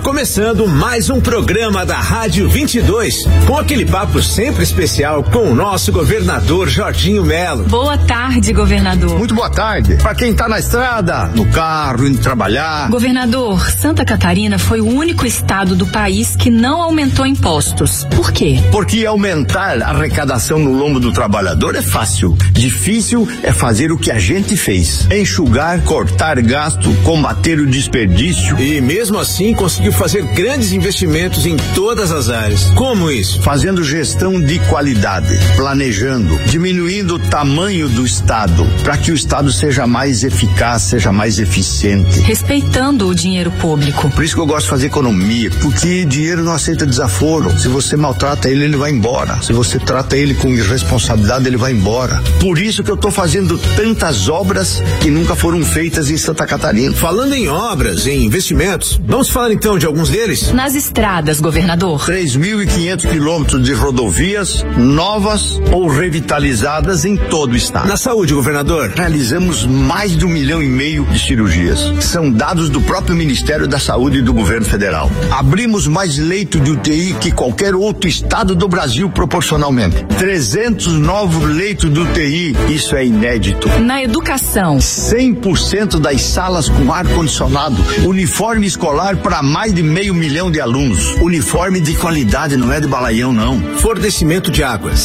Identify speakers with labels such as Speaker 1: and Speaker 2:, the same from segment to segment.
Speaker 1: começando mais um programa da Rádio 22, com aquele papo sempre especial com o nosso governador Jorginho Melo.
Speaker 2: Boa tarde, governador.
Speaker 3: Muito boa tarde. Para quem tá na estrada, no carro, indo trabalhar.
Speaker 2: Governador, Santa Catarina foi o único estado do país que não aumentou impostos. Por quê?
Speaker 3: Porque aumentar a arrecadação no lombo do trabalhador é fácil. Difícil é fazer o que a gente fez. Enxugar, cortar gasto, combater o desperdício.
Speaker 1: E mesmo assim conseguiu fazer grandes investimentos em todas as áreas. Como isso?
Speaker 3: Fazendo gestão de qualidade, planejando, diminuindo o tamanho do Estado, para que o Estado seja mais eficaz, seja mais eficiente.
Speaker 2: Respeitando o dinheiro público.
Speaker 3: Por isso que eu gosto de fazer economia, porque dinheiro não aceita desaforo. Se você maltrata ele, ele vai embora. Se você trata ele com irresponsabilidade, ele vai embora. Por isso que eu estou fazendo tantas obras que nunca foram feitas em Santa Catarina.
Speaker 1: Falando em obras, em investimentos, vamos falar então de alguns deles?
Speaker 2: Nas estradas, governador.
Speaker 3: 3.500 quilômetros de rodovias novas ou revitalizadas em todo o estado.
Speaker 1: Na saúde, governador?
Speaker 3: Realizamos mais de 1,5 milhão de cirurgias. São dados do próprio Ministério da Saúde e do governo federal. Abrimos mais leitos de UTI que qualquer outro estado do Brasil proporcionalmente. 300 novos leitos de UTI, isso é inédito.
Speaker 2: Na educação?
Speaker 3: 100% das salas com ar-condicionado. Uniforme escolar para mais de 500 mil de alunos. Uniforme de qualidade, não é de balaião, não.
Speaker 1: Fornecimento de água.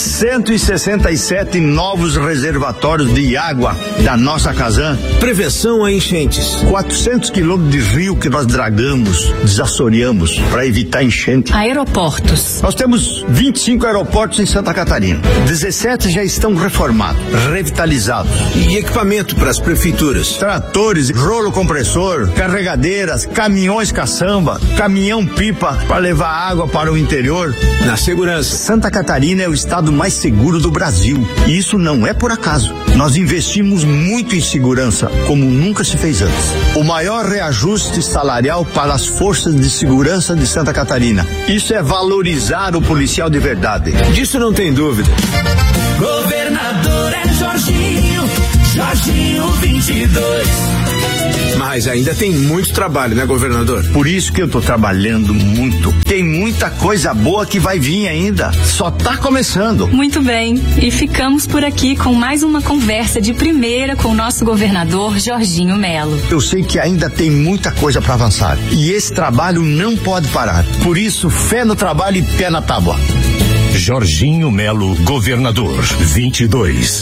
Speaker 3: 167 novos reservatórios de água da nossa Casan.
Speaker 1: Prevenção a enchentes.
Speaker 3: 400 quilômetros de rio que nós dragamos, desassoreamos para evitar enchente.
Speaker 2: Aeroportos.
Speaker 3: Nós temos 25 aeroportos em Santa Catarina. 17 já estão reformados, revitalizados.
Speaker 1: E equipamento para as prefeituras.
Speaker 3: Tratores, rolo compressor, carregadeiras, caminhões caçamba, caminhão-pipa para levar água para o interior.
Speaker 1: Na segurança.
Speaker 3: Santa Catarina é o estado mais seguro do Brasil. E isso não é por acaso. Nós investimos muito em segurança, como nunca se fez antes. O maior reajuste salarial para as forças de segurança de Santa Catarina. Isso é valorizar o policial de verdade.
Speaker 1: Disso não tem dúvida.
Speaker 4: Governador é Jorginho, Jorginho 22.
Speaker 1: Mas ainda tem muito trabalho, né, governador?
Speaker 3: Por isso que eu tô trabalhando muito. Tem muita coisa boa que vai vir ainda. Só tá começando.
Speaker 2: Muito bem. E ficamos por aqui com mais uma conversa de primeira com o nosso governador Jorginho Melo.
Speaker 3: Eu sei que ainda tem muita coisa para avançar. E esse trabalho não pode parar. Por isso, fé no trabalho e pé na tábua.
Speaker 5: Jorginho Melo, governador 22.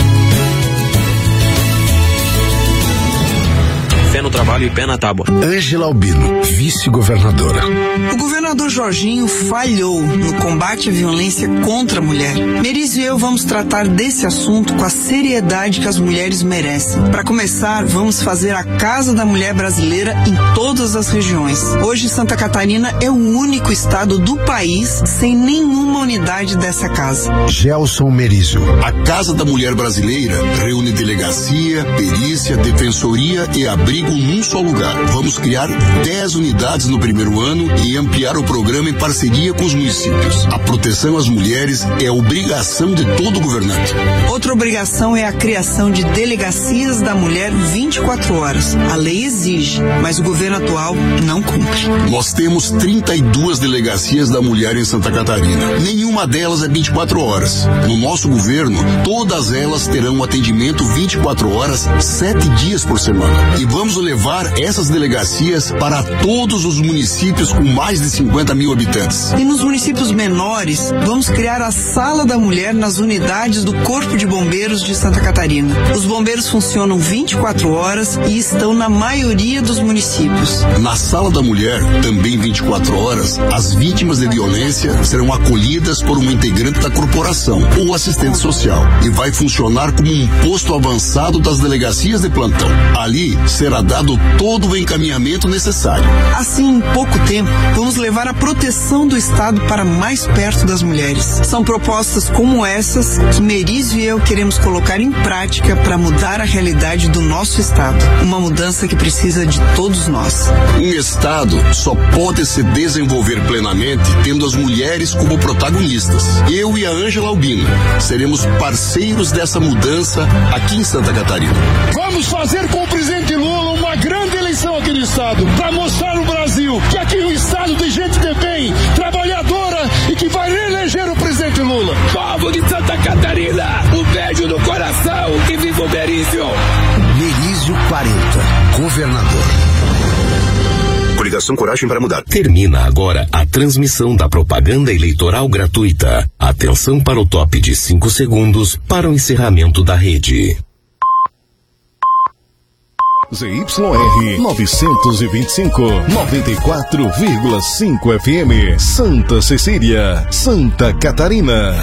Speaker 6: Fé no trabalho e pé na tábua.
Speaker 5: Ângela Albino, vice-governadora.
Speaker 7: O governador Jorginho falhou no combate à violência contra a mulher. Merizio e eu vamos tratar desse assunto com a seriedade que as mulheres merecem. Para começar, vamos fazer a Casa da Mulher Brasileira em todas as regiões. Hoje, Santa Catarina é o único estado do país sem nenhuma unidade dessa casa.
Speaker 5: Gelson Merizio.
Speaker 8: A Casa da Mulher Brasileira reúne delegacia, perícia, defensoria e abrigo num só lugar. Vamos criar 10 unidades no primeiro ano e ampliar o programa em parceria com os municípios. A proteção às mulheres é obrigação de todo governante.
Speaker 7: Outra obrigação é a criação de delegacias da mulher 24 horas. A lei exige, mas o governo atual não cumpre.
Speaker 8: Nós temos 32 delegacias da mulher em Santa Catarina. Nenhuma delas é 24 horas. No nosso governo, todas elas terão atendimento 24 horas, 7 dias por semana. E vamos levar essas delegacias para todos os municípios com mais de 50 mil habitantes.
Speaker 7: E nos municípios menores, vamos criar a Sala da Mulher nas unidades do Corpo de Bombeiros de Santa Catarina. Os bombeiros funcionam 24 horas e estão na maioria dos municípios.
Speaker 8: Na Sala da Mulher, também 24 horas, as vítimas de violência serão acolhidas por uma integrante da corporação ou assistente social e vai funcionar como um posto avançado das delegacias de plantão. Ali será dado todo o encaminhamento necessário.
Speaker 7: Assim, em pouco tempo, vamos levar a proteção do Estado para mais perto das mulheres. São propostas como essas que Merizio e eu queremos colocar em prática para mudar a realidade do nosso Estado. Uma mudança que precisa de todos nós.
Speaker 8: Um Estado só pode se desenvolver plenamente tendo as mulheres como protagonistas. Eu e a Ângela Albino seremos parceiros dessa mudança aqui em Santa Catarina.
Speaker 9: Vamos fazer com o presidente Lula uma grande eleição coração aqui do estado, para mostrar no Brasil que aqui é um estado de gente de bem, trabalhadora e que vai reeleger o presidente Lula.
Speaker 4: Povo de Santa Catarina, um beijo no coração, que viva o Merizio.
Speaker 5: Merizio 40, governador.
Speaker 10: Coligação Coragem para Mudar.
Speaker 5: Termina agora a transmissão da propaganda eleitoral gratuita. Atenção para o top de 5 segundos para o encerramento da rede.
Speaker 11: ZYR 925, 94,5 FM, Santa Cecília, Santa Catarina.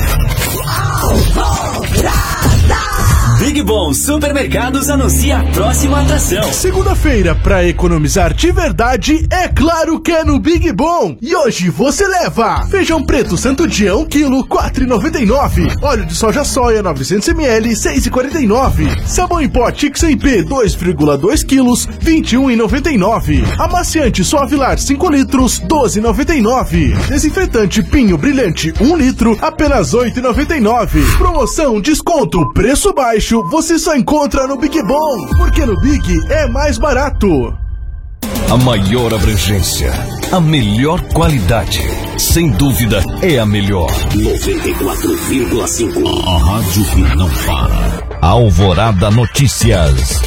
Speaker 12: Big Bom Supermercados anuncia a próxima atração.
Speaker 13: Segunda-feira, pra economizar de verdade, é claro que é no Big Bom. E hoje você leva feijão preto Santo Dia 1 kg, 4,99. Óleo de soja soia 900 ml, 6,49. Sabão em pó Tix MP 2,2 kg, 21,99. Amaciante Suavilar 5 litros, 12,99. Desinfetante Pinho Brilhante 1 litro, apenas 8,99. Promoção, desconto, preço baixo. Você só encontra no Big Bom, porque no Big é mais barato.
Speaker 11: A maior abrangência, a melhor qualidade, sem dúvida é a melhor.
Speaker 5: 94,5.
Speaker 11: A rádio que não para. Alvorada Notícias.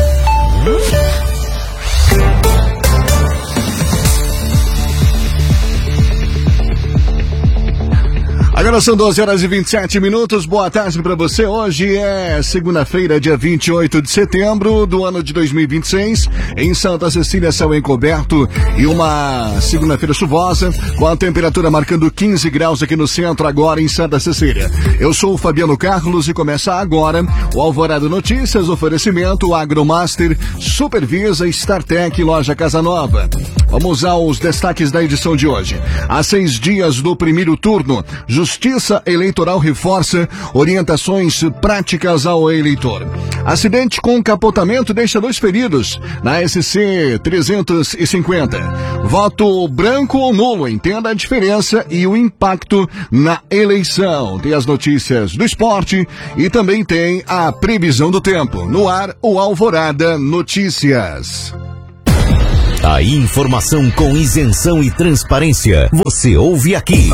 Speaker 14: Agora são 12h27. Boa tarde para você. Hoje é segunda-feira, dia 28 de setembro do ano de 2026. Em Santa Cecília, céu encoberto e uma segunda-feira chuvosa, com a temperatura marcando 15 graus aqui no centro, agora em Santa Cecília. Eu sou o Fabiano Carlos e começa agora o Alvorada Notícias, oferecimento Agromaster, Supervisa, StarTech, Loja Casa Nova. Vamos aos destaques da edição de hoje. Há 6 dias do primeiro turno, Justiça Eleitoral reforça orientações práticas ao eleitor. Acidente com capotamento deixa 2 feridos na SC 350. Voto branco ou nulo, entenda a diferença e o impacto na eleição. Tem as notícias do esporte e também tem a previsão do tempo. No ar, o Alvorada Notícias.
Speaker 5: A informação com isenção e transparência. Você ouve aqui.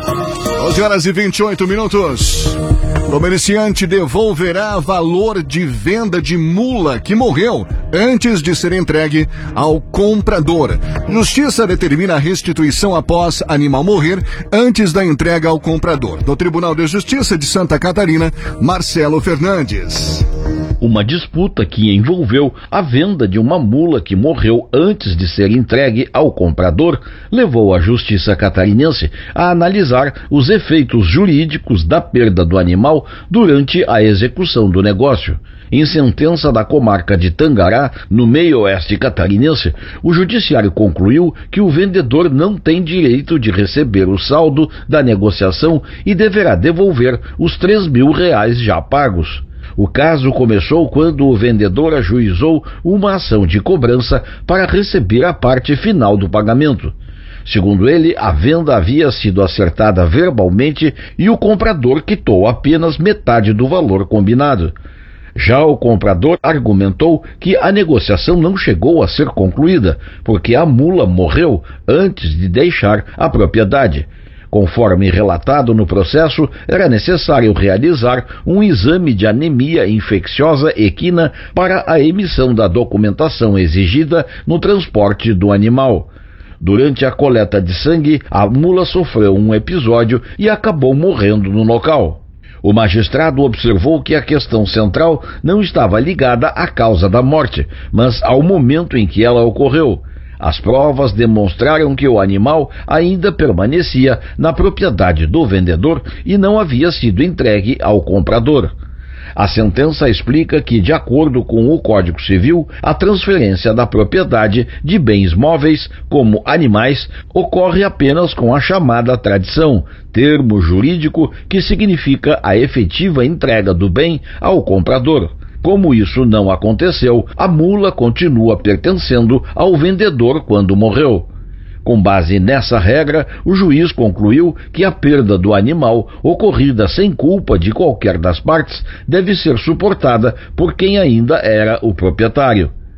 Speaker 14: 12h28. Comerciante devolverá valor de venda de mula que morreu antes de ser entregue ao comprador. Justiça determina a restituição após animal morrer antes da entrega ao comprador. Do Tribunal de Justiça de Santa Catarina, Marcelo Fernandes.
Speaker 15: Uma disputa que envolveu a venda de uma mula que morreu antes de ser entregue ao comprador levou a Justiça catarinense a analisar os efeitos jurídicos da perda do animal durante a execução do negócio. Em sentença da comarca de Tangará, no meio-oeste catarinense, o judiciário concluiu que o vendedor não tem direito de receber o saldo da negociação e deverá devolver os R$3.000 já pagos. O caso começou quando o vendedor ajuizou uma ação de cobrança para receber a parte final do pagamento. Segundo ele, a venda havia sido acertada verbalmente e o comprador quitou apenas metade do valor combinado. Já o comprador argumentou que a negociação não chegou a ser concluída, porque a mula morreu antes de deixar a propriedade. Conforme relatado no processo, era necessário realizar um exame de anemia infecciosa equina para a emissão da documentação exigida no transporte do animal. Durante a coleta de sangue, a mula sofreu um episódio e acabou morrendo no local. O magistrado observou que a questão central não estava ligada à causa da morte, mas ao momento em que ela ocorreu. As provas demonstraram que o animal ainda permanecia na propriedade do vendedor e não havia sido entregue ao comprador. A sentença explica que, de acordo com o Código Civil, a transferência da propriedade de bens móveis, como animais, ocorre apenas com a chamada tradição, termo jurídico que significa a efetiva entrega do bem ao comprador. Como isso não aconteceu, a mula continua pertencendo ao vendedor quando morreu. Com base nessa regra, o juiz concluiu que a perda do animal, ocorrida sem culpa de qualquer das partes, deve ser suportada por quem ainda era o proprietário.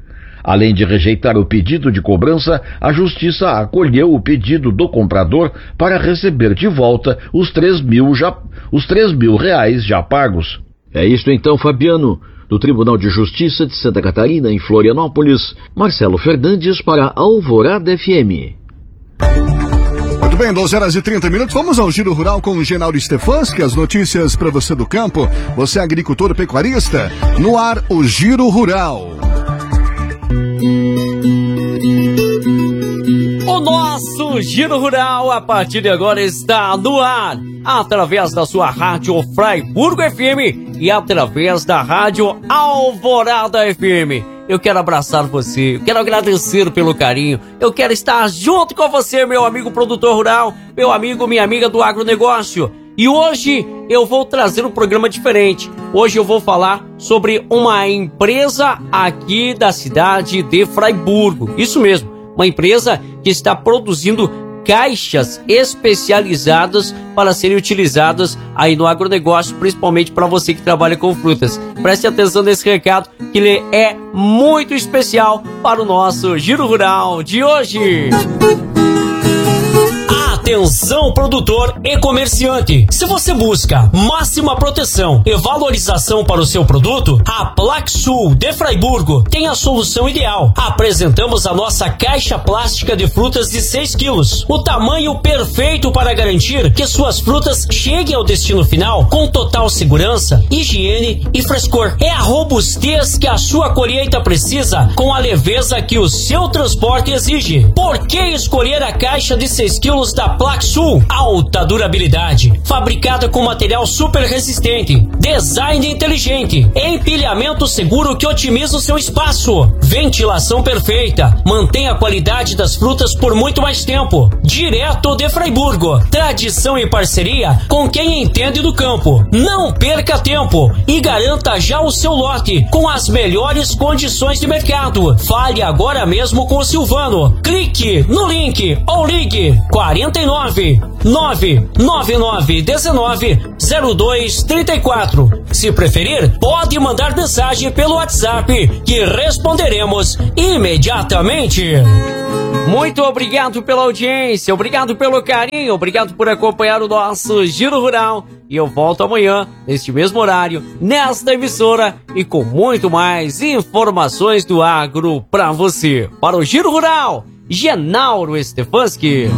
Speaker 15: Além de rejeitar o pedido de cobrança, a Justiça acolheu o pedido do comprador para receber de volta os R$3.000 já pagos.
Speaker 10: É isso então, Fabiano. Do Tribunal de Justiça de Santa Catarina, em Florianópolis, Marcelo Fernandes para Alvorada FM.
Speaker 14: Muito bem, 12h30. Vamos ao Giro Rural com o Genaldo Stefanski. As notícias para você do campo. Você é agricultor pecuarista. No ar, o Giro Rural.
Speaker 16: O nosso Giro Rural, a partir de agora, está no ar, através da sua rádio Fraiburgo FM e através da rádio Alvorada FM. Eu quero abraçar você, eu quero agradecer pelo carinho, eu quero estar junto com você, meu amigo produtor rural, meu amigo, minha amiga do agronegócio. E hoje eu vou trazer um programa diferente. Hoje eu vou falar sobre uma empresa aqui da cidade de Fraiburgo. Isso mesmo, uma empresa que está produzindo caixas especializadas para serem utilizadas aí no agronegócio, principalmente para você que trabalha com frutas. Preste atenção nesse recado, que ele é muito especial para o nosso Giro Rural de hoje. Atenção, produtor e comerciante. Se você busca máxima proteção e valorização para o seu produto, a Plaxul de Fraiburgo tem a solução ideal. Apresentamos a nossa caixa plástica de frutas de 6 quilos. O tamanho perfeito para garantir que suas frutas cheguem ao destino final com total segurança, higiene e frescor. É a robustez que a sua colheita precisa, com a leveza que o seu transporte exige. Por que escolher a caixa de 6 quilos da Plaxul? Alta durabilidade, fabricada com material super resistente, design inteligente, empilhamento seguro que otimiza o seu espaço, ventilação perfeita, mantém a qualidade das frutas por muito mais tempo. Direto de Fraiburgo, tradição e parceria com quem entende do campo. Não perca tempo e garanta já o seu lote com as melhores condições de mercado. Fale agora mesmo com o Silvano. Clique no link ou ligue 49 999 19 0234. Se preferir, pode mandar mensagem pelo WhatsApp que responderemos imediatamente. Muito obrigado pela audiência, obrigado pelo carinho, obrigado por acompanhar o nosso Giro Rural. E eu volto amanhã, neste mesmo horário, nesta emissora e com muito mais informações do agro para você. Para o Giro Rural, Genaldo Stefanski.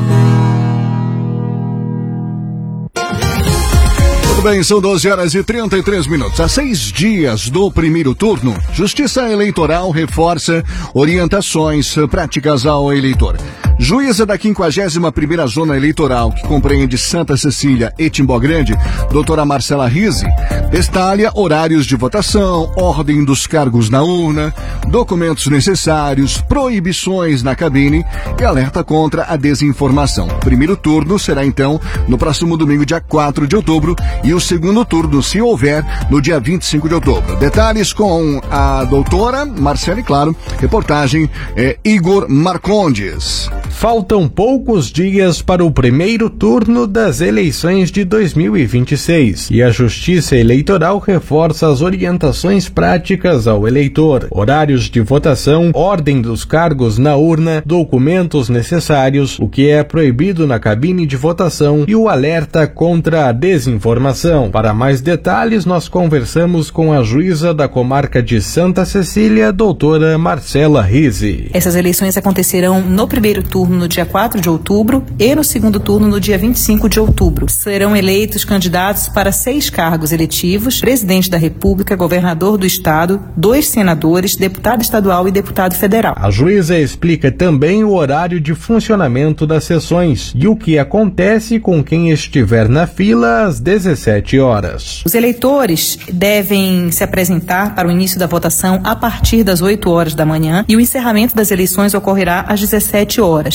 Speaker 14: Muito bem, são 12h33. Há 6 dias do primeiro turno, Justiça Eleitoral reforça orientações práticas ao eleitor. Juíza da 51ª Zona Eleitoral, que compreende Santa Cecília e Timbó Grande, doutora Marcela Rizzi, detalha horários de votação, ordem dos cargos na urna, documentos necessários, proibições na cabine e alerta contra a desinformação. O primeiro turno será, então, no próximo domingo, dia 4 de outubro, e o segundo turno, se houver, no dia 25 de outubro. Detalhes com a doutora Marcela e, claro, reportagem Igor Marcondes.
Speaker 17: Faltam poucos dias para o primeiro turno das eleições de 2026 e a Justiça Eleitoral reforça as orientações práticas ao eleitor, horários de votação, ordem dos cargos na urna, documentos necessários, o que é proibido na cabine de votação e o alerta contra a desinformação. Para mais detalhes, nós conversamos com a juíza da comarca de Santa Cecília, doutora Marcela Rizzi.
Speaker 18: Essas eleições acontecerão no primeiro turno no dia 4 de outubro e no segundo turno no dia 25 de outubro. Serão eleitos candidatos para 6 cargos eletivos: presidente da República, governador do estado, 2 senadores, deputado estadual e deputado federal.
Speaker 17: A juíza explica também o horário de funcionamento das sessões e o que acontece com quem estiver na fila às 17 horas.
Speaker 18: Os eleitores devem se apresentar para o início da votação a partir das 8 horas da manhã e o encerramento das eleições ocorrerá às 17 horas.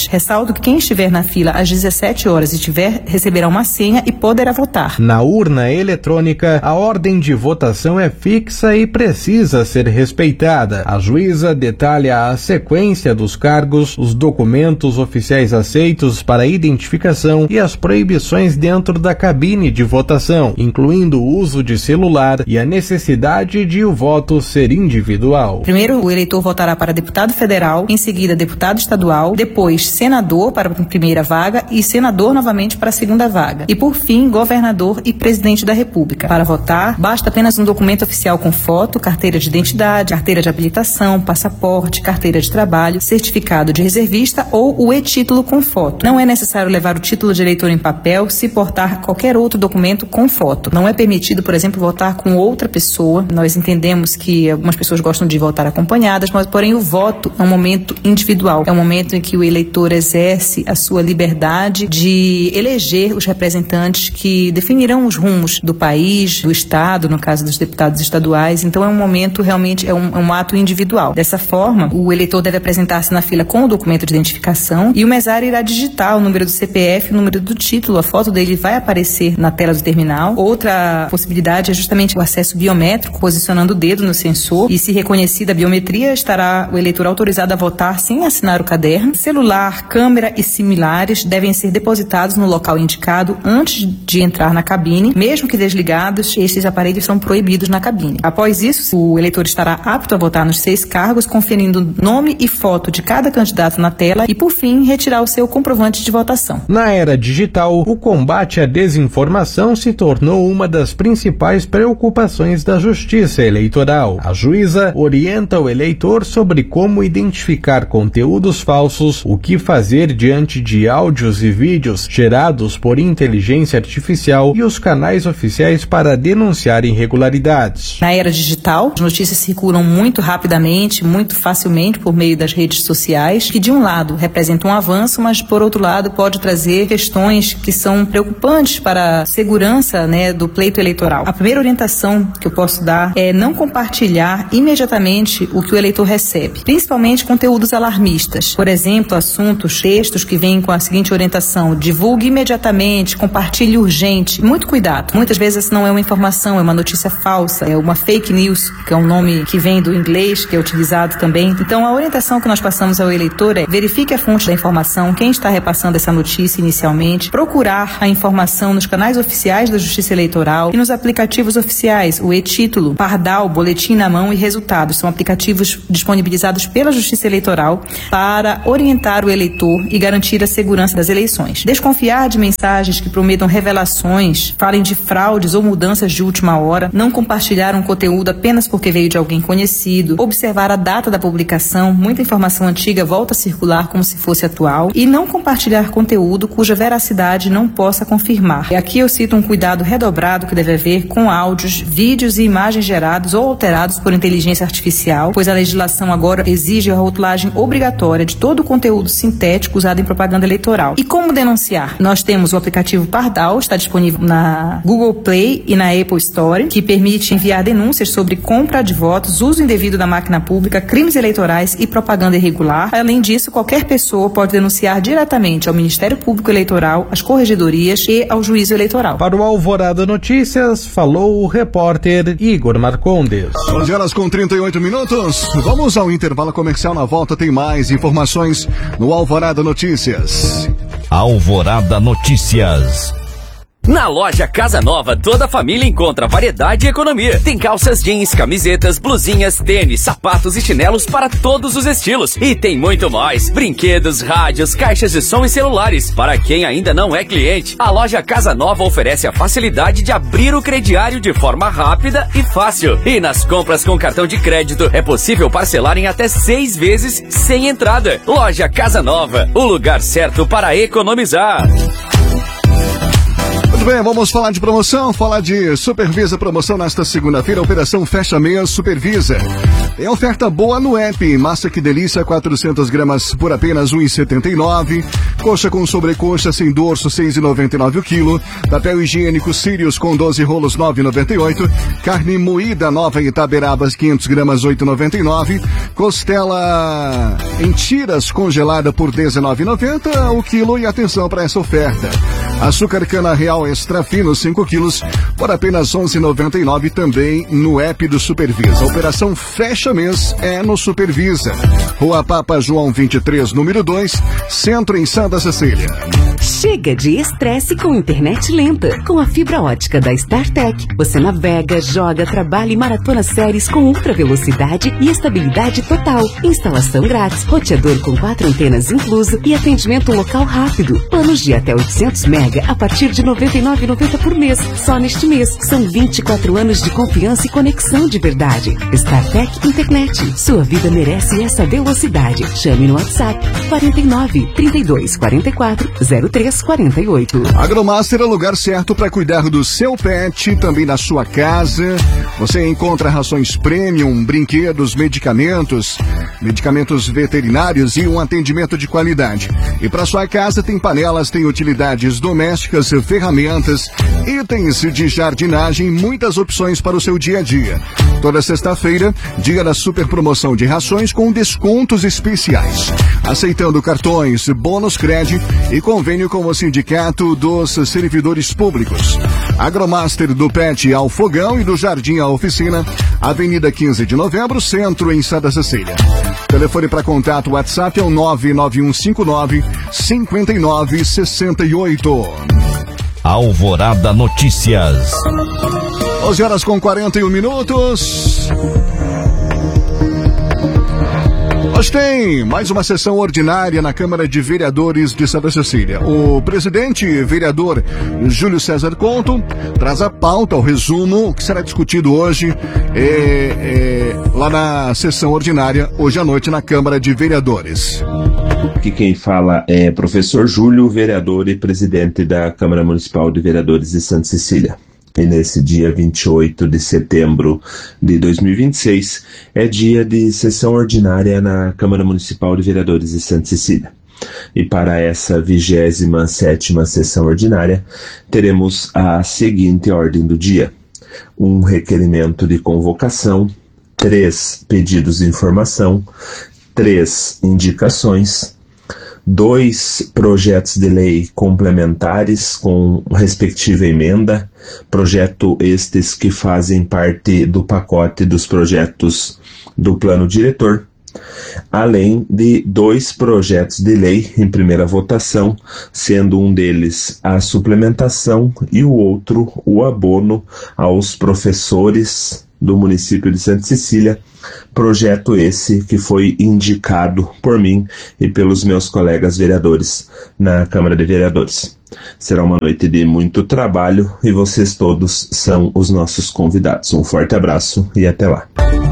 Speaker 18: horas. Ressalto que quem estiver na fila às 17 horas e receberá uma senha e poderá votar.
Speaker 17: Na urna eletrônica, a ordem de votação é fixa e precisa ser respeitada. A juíza detalha a sequência dos cargos, os documentos oficiais aceitos para identificação e as proibições dentro da cabine de votação, incluindo o uso de celular e a necessidade de o voto ser individual.
Speaker 18: Primeiro, o eleitor votará para deputado federal, em seguida deputado estadual, depois senador para a primeira vaga e senador novamente para a segunda vaga. E por fim, governador e presidente da República. Para votar, basta apenas um documento oficial com foto, carteira de identidade, carteira de habilitação, passaporte, carteira de trabalho, certificado de reservista ou o e-título com foto. Não é necessário levar o título de eleitor em papel se portar qualquer outro documento com foto. Não é permitido, por exemplo, votar com outra pessoa. Nós entendemos que algumas pessoas gostam de votar acompanhadas, mas porém o voto é um momento individual. É um momento em que o eleitor exerce a sua liberdade de eleger os representantes que definirão os rumos do país, do estado, no caso dos deputados estaduais. Então é um momento realmente, é um ato individual. Dessa forma, o eleitor deve apresentar-se na fila com o documento de identificação e o mesário irá digitar o número do CPF, o número do título, a foto dele vai aparecer na tela do terminal. Outra possibilidade é justamente o acesso biométrico, posicionando o dedo no sensor e, se reconhecida a biometria, estará o eleitor autorizado a votar sem assinar o caderno. Celular, câmera e similares devem ser depositados no local indicado antes de entrar na cabine. Mesmo que desligados, estes aparelhos são proibidos na cabine. Após isso, o eleitor estará apto a votar nos 6 cargos, conferindo nome e foto de cada candidato na tela e, por fim, retirar o seu comprovante de votação.
Speaker 17: Na era digital, o combate à desinformação se tornou uma das principais preocupações da Justiça Eleitoral. A juíza orienta o eleitor sobre como identificar conteúdos falsos, o que fazer diante de áudios e vídeos gerados por inteligência artificial e os canais oficiais para denunciar irregularidades.
Speaker 18: Na era digital, as notícias circulam muito rapidamente, muito facilmente por meio das redes sociais, que de um lado representam um avanço, mas por outro lado pode trazer questões que são preocupantes para a segurança, do pleito eleitoral. A primeira orientação que eu posso dar é não compartilhar imediatamente o que o eleitor recebe, principalmente conteúdos alarmistas. Por exemplo, assuntos, textos que vêm com a seguinte orientação: divulgue imediatamente, compartilhe urgente. Muito cuidado. Muitas vezes essa não é uma informação, é uma notícia falsa, é uma fake news, que é um nome que vem do inglês, que é utilizado também. Então, a orientação que nós passamos ao eleitor é: verifique a fonte da informação, quem está repassando essa notícia inicialmente, procurar a informação nos canais oficiais da Justiça Eleitoral e nos aplicativos oficiais, o e-título, Pardal, Boletim na Mão e Resultados. São aplicativos disponibilizados pela Justiça Eleitoral para orientar o eleitor e garantir a segurança das eleições. Desconfiar de mensagens que prometam revelações, falem de fraudes ou mudanças de última hora, não compartilhar um conteúdo apenas porque veio de alguém conhecido, observar a data da publicação, muita informação antiga volta a circular como se fosse atual, e não compartilhar conteúdo cuja veracidade não possa confirmar. E aqui eu cito um cuidado redobrado que deve haver com áudios, vídeos e imagens gerados ou alterados por inteligência artificial, pois a legislação agora exige a rotulagem obrigatória de todo o conteúdo sintético usado em propaganda eleitoral. E como denunciar? Nós temos o aplicativo Pardal, está disponível na Google Play e na Apple Store, que permite enviar denúncias sobre compra de votos, uso indevido da máquina pública, crimes eleitorais e propaganda irregular. Além disso, qualquer pessoa pode denunciar diretamente ao Ministério Público Eleitoral, às corregedorias e ao juízo eleitoral.
Speaker 17: Para o Alvorada Notícias, falou o repórter Igor Marcondes.
Speaker 14: 11h38. Vamos ao intervalo comercial. Na volta tem mais informações no Alvorada Notícias.
Speaker 11: Alvorada Notícias.
Speaker 12: Na loja Casa Nova, toda a família encontra variedade e economia. Tem calças jeans, camisetas, blusinhas, tênis, sapatos e chinelos para todos os estilos. E tem muito mais: brinquedos, rádios, caixas de som e celulares. Para quem ainda não é cliente, a loja Casa Nova oferece a facilidade de abrir o crediário de forma rápida e fácil. E nas compras com cartão de crédito, é possível parcelar em até 6 vezes sem entrada. Loja Casa Nova, o lugar certo para economizar.
Speaker 14: Muito bem, vamos falar de promoção, falar de Supervisa promoção nesta segunda-feira, Operação Fecha Mês Supervisa. Tem oferta boa no app. Massa que delícia, 400 gramas por apenas R$ 1,79. Coxa com sobrecoxa sem dorso, R$ 6,99 o quilo. Papel higiênico Sirius com 12 rolos, R$ 9,98. Carne moída nova em Itaberabas, 500 gramas, R$ 8,99. Costela em tiras congelada por R$ 19,90 o quilo. E atenção para essa oferta. Açúcar cana real extra fino, 5 quilos, por apenas R$ 11,99 também no app do Supervisa. A operação fecha mês é no Supervisa. Rua Papa João 23, número 2, Centro em Santa Cecília.
Speaker 19: Chega de estresse com internet lenta. Com a fibra ótica da StarTech, você navega, joga, trabalha e maratona séries com ultra velocidade e estabilidade total. Instalação grátis, roteador com 4 antenas incluso e atendimento local rápido. Planos de até 800 mega a partir de R$ 99,90 por mês. Só neste mês. São 24 anos de confiança e conexão de verdade. StarTech Internet. Sua vida merece essa velocidade. Chame no WhatsApp 49 32 44 03 48.
Speaker 14: Agromaster é o lugar certo para cuidar do seu pet, também da sua casa. Você encontra rações premium, brinquedos, medicamentos veterinários e um atendimento de qualidade. E para sua casa tem panelas, tem utilidades domésticas, ferramentas, itens de jardinagem, muitas opções para o seu dia a dia. Toda sexta-feira, dia da super promoção de rações com descontos especiais. Aceitando cartões, bônus crédito e convênio com o Sindicato dos Servidores Públicos. Agromaster do Pet ao Fogão e do Jardim à Oficina, Avenida 15 de Novembro, Centro em Santa Cecília. Telefone para contato WhatsApp é o 99159-5968.
Speaker 11: Alvorada Notícias.
Speaker 14: 11h41. Hoje tem mais uma sessão ordinária na Câmara de Vereadores de Santa Cecília. O presidente vereador Júlio César Couto traz a pauta, o resumo, o que será discutido hoje lá na sessão ordinária, hoje à noite na Câmara de Vereadores.
Speaker 20: Aqui quem fala é professor Júlio, vereador e presidente da Câmara Municipal de Vereadores de Santa Cecília. E nesse dia 28 de setembro de 2026 é dia de sessão ordinária na Câmara Municipal de Vereadores de Santa Cecília. E para essa 27ª sessão ordinária, teremos a seguinte ordem do dia: um requerimento de convocação, 3 pedidos de informação, 3 indicações, 2 projetos de lei complementares com respectiva emenda, projeto estes que fazem parte do pacote dos projetos do plano diretor, além de 2 projetos de lei em primeira votação, sendo um deles a suplementação e o outro o abono aos professores do município de Santa Cecília, projeto esse que foi indicado por mim e pelos meus colegas vereadores na Câmara de Vereadores. Será uma noite de muito trabalho e vocês todos são os nossos convidados. Um forte abraço e até lá.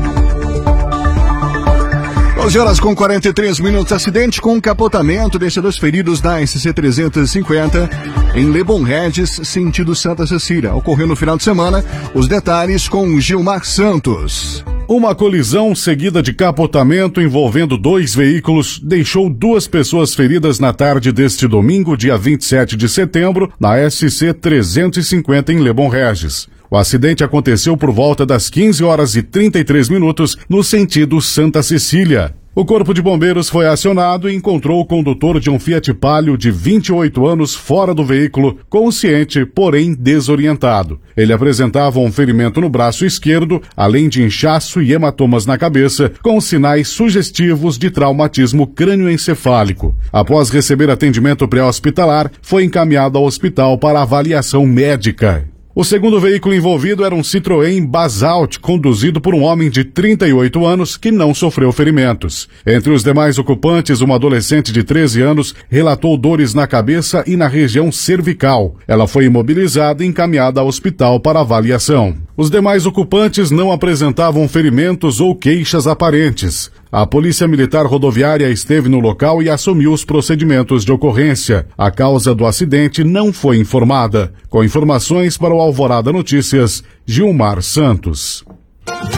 Speaker 14: 11h43. Acidente com capotamento deixa 2 feridos na SC 350 em Lebon Regis, sentido Santa Cecília. Ocorreu no final de semana. Os detalhes com Gilmar Santos.
Speaker 21: Uma colisão seguida de capotamento envolvendo 2 veículos deixou 2 pessoas feridas na tarde deste domingo, dia 27 de setembro, na SC 350 em Lebon Regis. O acidente aconteceu por volta das 15h33 no sentido Santa Cecília. O Corpo de Bombeiros foi acionado e encontrou o condutor de um Fiat Palio de 28 anos fora do veículo, consciente, porém desorientado. Ele apresentava um ferimento no braço esquerdo, além de inchaço e hematomas na cabeça, com sinais sugestivos de traumatismo crânioencefálico. Após receber atendimento pré-hospitalar, foi encaminhado ao hospital para avaliação médica. O segundo veículo envolvido era um Citroën Basalt, conduzido por um homem de 38 anos que não sofreu ferimentos. Entre os demais ocupantes, uma adolescente de 13 anos relatou dores na cabeça e na região cervical. Ela foi imobilizada e encaminhada ao hospital para avaliação. Os demais ocupantes não apresentavam ferimentos ou queixas aparentes. A Polícia Militar Rodoviária esteve no local e assumiu os procedimentos de ocorrência. A causa do acidente não foi informada. Com informações para o Alvorada Notícias, Gilmar Santos.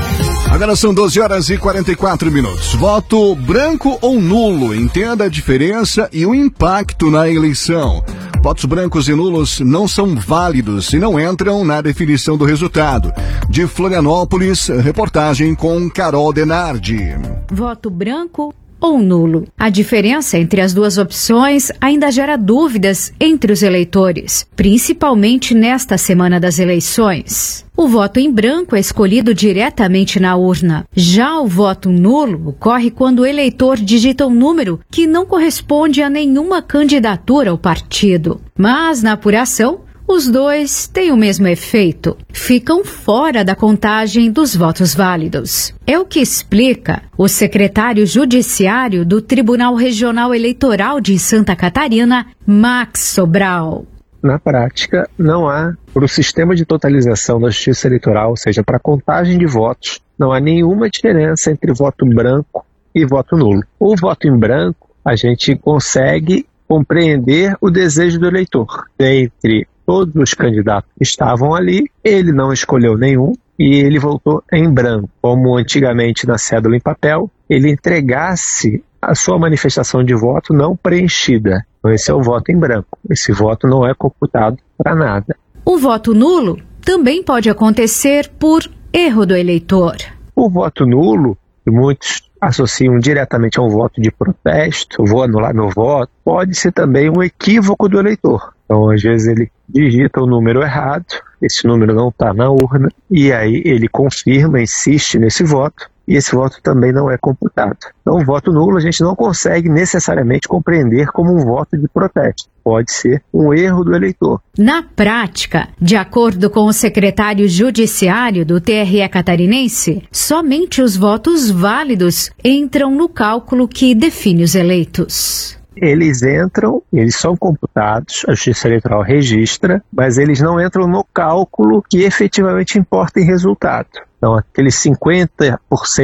Speaker 14: Agora são 12 horas e 44 minutos. Voto branco ou nulo? Entenda a diferença e o impacto na eleição. Votos brancos e nulos não são válidos e não entram na definição do resultado. De Florianópolis, reportagem com Carol Denardi.
Speaker 1: Voto branco ou nulo. A diferença entre as duas opções ainda gera dúvidas entre os eleitores, principalmente nesta semana das eleições. O voto em branco é escolhido diretamente na urna. Já o voto nulo ocorre quando o eleitor digita um número que não corresponde a nenhuma candidatura ou partido. Mas, na apuração, os dois têm o mesmo efeito. Ficam fora da contagem dos votos válidos. É o que explica o secretário judiciário do Tribunal Regional Eleitoral de Santa Catarina, Max Sobral.
Speaker 22: Na prática, não há, para o sistema de totalização da Justiça Eleitoral, ou seja, para a contagem de votos, não há nenhuma diferença entre voto branco e voto nulo. O voto em branco, a gente consegue compreender o desejo do eleitor. Entre todos os candidatos que estavam ali, ele não escolheu nenhum e ele votou em branco. Como antigamente na cédula em papel, ele entregasse a sua manifestação de voto não preenchida. Então esse é o voto em branco. Esse voto não é computado para nada.
Speaker 1: O voto nulo também pode acontecer por erro do eleitor.
Speaker 22: O voto nulo, que muitos associam diretamente a um voto de protesto, vou anular meu voto, pode ser também um equívoco do eleitor. Então, às vezes, ele digita o número errado, esse número não está na urna, e aí ele confirma, insiste nesse voto, e esse voto também não é computado. Então, o voto nulo a gente não consegue necessariamente compreender como um voto de protesto. Pode ser um erro do eleitor.
Speaker 1: Na prática, de acordo com o secretário judiciário do TRE catarinense, somente os votos válidos entram no cálculo que define os eleitos.
Speaker 22: Eles entram, eles são computados, a Justiça Eleitoral registra, mas eles não entram no cálculo que efetivamente importa em resultado. Então, aqueles 50%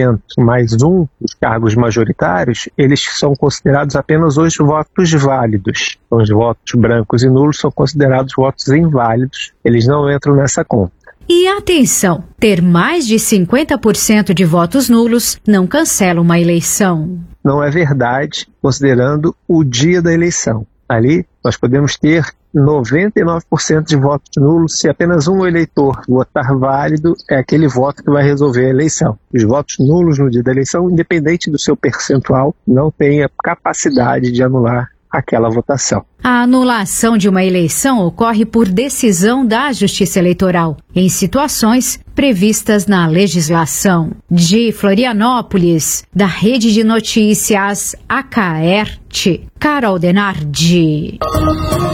Speaker 22: mais um dos cargos majoritários, eles são considerados apenas os votos válidos. Então, os votos brancos e nulos são considerados votos inválidos, eles não entram nessa conta.
Speaker 1: E atenção, ter mais de 50% de votos nulos não cancela uma eleição.
Speaker 22: Não é verdade, considerando o dia da eleição. Ali, nós podemos ter 99% de votos nulos se apenas um eleitor votar válido, é aquele voto que vai resolver a eleição. Os votos nulos no dia da eleição, independente do seu percentual, não têm a capacidade de anular aquela votação.
Speaker 1: A anulação de uma eleição ocorre por decisão da Justiça Eleitoral, em situações previstas na legislação. De Florianópolis, da Rede de Notícias Acaerte, Carol Denardi.